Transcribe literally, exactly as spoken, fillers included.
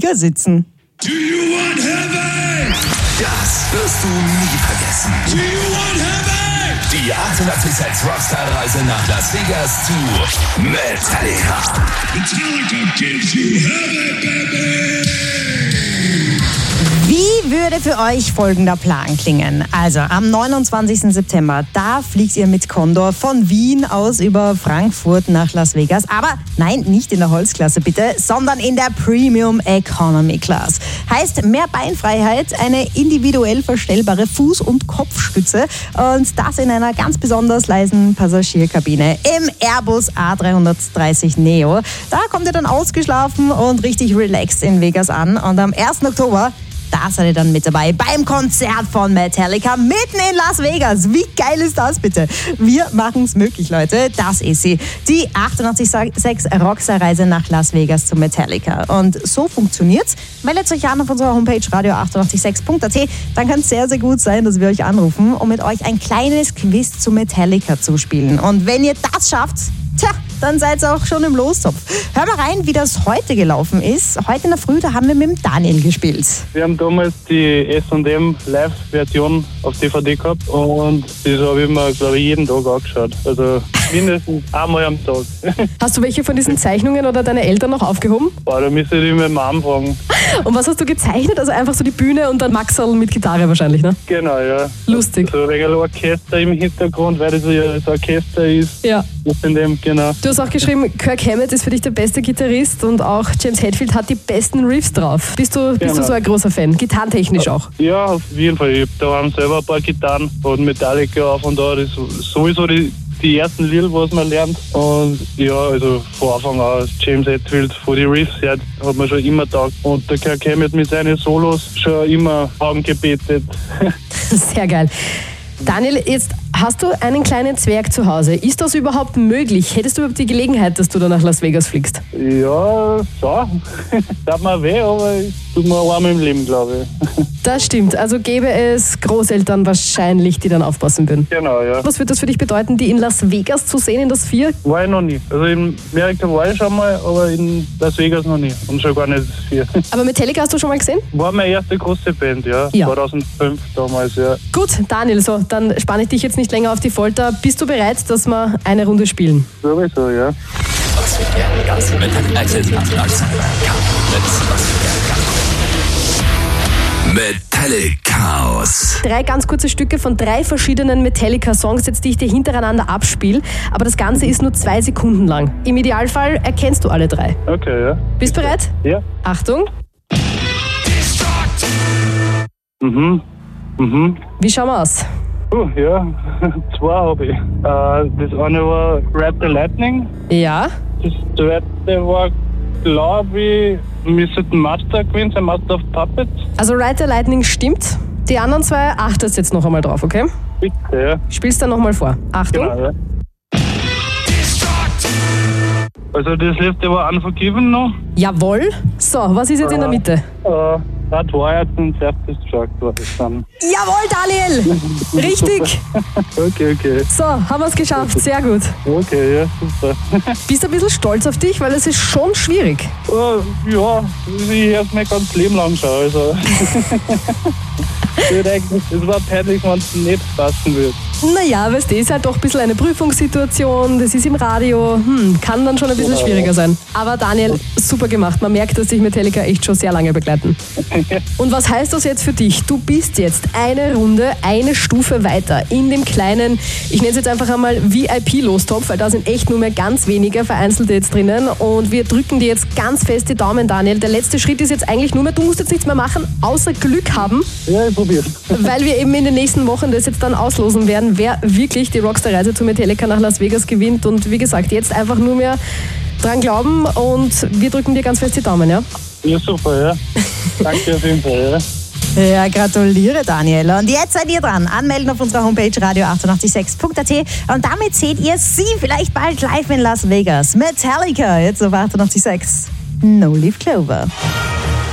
Flieger sitzen. Do you want heaven? Das wirst du nie vergessen. Do you want heaven? Die achtundachtzig Komma sechs Rockstar-Reise nach Las Vegas zu Metallica. Metallica gives you heaven, baby! Wie würde für euch folgender Plan klingen? Also am neunundzwanzigsten September, da fliegt ihr mit Condor von Wien aus über Frankfurt nach Las Vegas. Aber nein, nicht in der Holzklasse bitte, sondern in der Premium Economy Class. Heißt mehr Beinfreiheit, eine individuell verstellbare Fuß- und Kopfstütze und das in einer ganz besonders leisen Passagierkabine im Airbus A dreihundertdreißig Neo. Da kommt ihr dann ausgeschlafen und richtig relaxed in Vegas an und am ersten Oktober da seid ihr dann mit dabei beim Konzert von Metallica mitten in Las Vegas. Wie geil ist das bitte? Wir machen es möglich, Leute. Das ist sie. Die achtundachtzig Komma sechs Rockstar-Reise nach Las Vegas zu Metallica. Und so funktioniert's. Meldet euch an auf unserer Homepage radio achtundachtzig Komma sechs Punkt at. Dann kann es sehr, sehr gut sein, dass wir euch anrufen, um mit euch ein kleines Quiz zu Metallica zu spielen. Und wenn ihr das schafft, tja, dann seid ihr auch schon im Lostopf. Hör mal rein, wie das heute gelaufen ist. Heute in der Früh, da haben wir mit dem Daniel gespielt. Wir haben damals die S und M Live-Version auf D V D gehabt und das habe ich mir, glaube ich, jeden Tag angeschaut. Also mindestens einmal am Tag. Hast du welche von diesen Zeichnungen oder deine Eltern noch aufgehoben? Boah, da müsste ich meine Mom fragen. Und was hast du gezeichnet? Also einfach so die Bühne und dann Maxerl mit Gitarre wahrscheinlich, ne? Genau, ja. Lustig. So ein Orchester im Hintergrund, weil das ja das Orchester ist. Ja. Das in dem, genau. Du hast auch geschrieben, Kirk Hammett ist für dich der beste Gitarrist und auch James Hetfield hat die besten Riffs drauf. Bist du, bist Genau. du so ein großer Fan? Gitarrentechnisch auch? Ja, auf jeden Fall. Ich habe daheim selber ein paar Gitarren und Metallica auf und da. Das ist sowieso die, die ersten Lieder, was man lernt. Und ja, also von Anfang an James Hetfield, von den Riffs her, hat man schon immer taugt. Und der Kirk Hammett mit seinen Solos schon immer Augen gebetet. Sehr geil. Daniel, jetzt hast du einen kleinen Zwerg zu Hause. Ist das überhaupt möglich? Hättest du überhaupt die Gelegenheit, dass du da nach Las Vegas fliegst? Ja, so. Tat mir weh, aber es tut mir einmal im Leben, glaube ich. Das stimmt. Also gäbe es Großeltern wahrscheinlich, die dann aufpassen würden. Genau, ja. Was wird das für dich bedeuten, die in Las Vegas zu sehen, in das Vier? War ich noch nie. Also in Amerika war ich schon mal, aber in Las Vegas noch nie. Und schon gar nicht das Vier. Aber Metallica hast du schon mal gesehen? War meine erste große Band, ja. Ja. zweitausendfünf damals, ja. Gut, Daniel, so, dann spanne ich dich jetzt nicht länger auf die Folter. Bist du bereit, dass wir eine Runde spielen? Sowieso, ja. Was wir gerne ganz mit einem Accent Metallica aus. Drei ganz kurze Stücke von drei verschiedenen Metallica-Songs, jetzt die ich dir hintereinander abspiele. Aber das Ganze ist nur zwei Sekunden lang. Im Idealfall erkennst du alle drei. Okay, ja. Bist bereit? Ja. Achtung. Mhm. Mhm. Wie schauen wir aus? Uh, ja, zwei habe ich. Äh, das eine war Ride the Lightning. Ja. Das zweite war, glaube ich, müsste ein Master gewesen sein, Master of Puppets. Also Ride the Lightning stimmt. Die anderen zwei achtest jetzt noch einmal drauf, okay? Bitte, ja. Spielst dann nochmal vor. Achtung. Genau, ja. Also das letzte war Unforgiven noch. Jawohl. So, was ist jetzt in der Mitte? Äh, Hard Wired und Self-Destruct war das dann. Jawohl, Daniel! Richtig! Okay, okay. So, haben wir es geschafft. Sehr gut. Okay, ja, super. Bist du ein bisschen stolz auf dich, weil es ist schon schwierig. Uh, ja, ich habe mein ganzes Leben lang schon. Also. Es war peinlich, wenn es nicht passen würde. Naja, weißt du, ist halt doch ein bisschen eine Prüfungssituation, das ist im Radio, hm, kann dann schon ein bisschen schwieriger sein. Aber Daniel, super gemacht, man merkt, dass dich Metallica echt schon sehr lange begleiten. Und was heißt das jetzt für dich? Du bist jetzt eine Runde, eine Stufe weiter in dem kleinen, ich nenne es jetzt einfach einmal V I P-Lostopf, weil da sind echt nur mehr ganz wenige Vereinzelte jetzt drinnen und wir drücken dir jetzt ganz fest die Daumen, Daniel. Der letzte Schritt ist jetzt eigentlich nur mehr, du musst jetzt nichts mehr machen, außer Glück haben. Ja, ich probier's. Weil wir eben in den nächsten Wochen das jetzt dann auslosen werden, wer wirklich die Rockstar-Reise zu Metallica nach Las Vegas gewinnt. Und wie gesagt, jetzt einfach nur mehr dran glauben und wir drücken dir ganz fest die Daumen, ja? Ja, super, ja. Danke auf jeden Fall, ja. Ja, gratuliere Daniel. Und jetzt seid ihr dran. Anmelden auf unserer Homepage radio achtundachtzig Komma sechs Punkt at und damit seht ihr sie vielleicht bald live in Las Vegas. Metallica, jetzt auf achtundachtzig Komma sechs. No Leaf Clover.